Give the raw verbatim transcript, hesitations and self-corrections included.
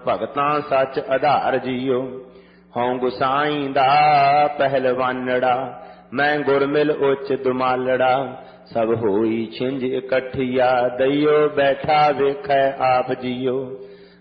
भगतां सच आधार जियो। हों गुसाई दा पहलवानड़ा, मैं गुरमिल उच दुमालड़ा। सब होई छिंज इकट्ठिया, दइयो बैठा वेखै आप जियो।